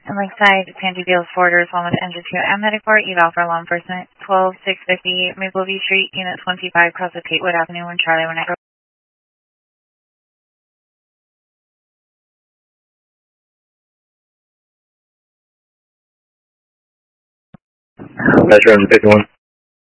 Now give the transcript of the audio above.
And Lakeside, Sandy Beals, Forwarders, 1 with engine 2, and medic 4, eval for law enforcement, 12650 Maple View Street, unit 25, cross of Gatewood Avenue, and Charlie when I go. Veteran 51.